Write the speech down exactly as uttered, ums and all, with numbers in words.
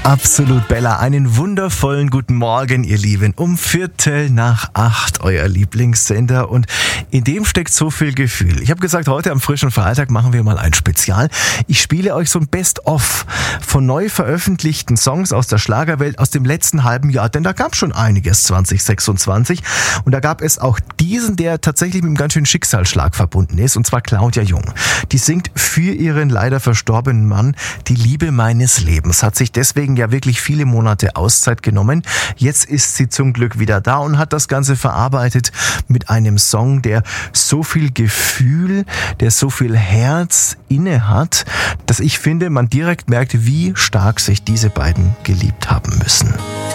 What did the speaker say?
Absolut Bella, einen wundervollen guten Morgen, ihr Lieben. Um Viertel nach acht, euer Lieblingssender. Und in dem steckt so viel Gefühl. Ich habe gesagt, heute am frischen Freitag machen wir mal ein Spezial. Ich spiele euch so ein Best-of von neu veröffentlichten Songs aus der Schlagerwelt aus dem letzten halben Jahr. Denn da gab schon einiges zwanzig sechsundzwanzig. Und da gab es auch diesen, der tatsächlich mit einem ganz schönen Schicksalsschlag verbunden ist. Und zwar Claudia Jung. Die singt für ihren leider verstorbenen Mann die Liebe meines Lebens. Hat sich deswegen ja wirklich viele Monate Auszeit genommen. Jetzt ist sie zum Glück wieder da und hat das Ganze verarbeitet mit einem Song, der so viel Gefühl, der so viel Herz inne hat, dass ich finde, man direkt merkt, wie stark sich diese beiden geliebt haben müssen.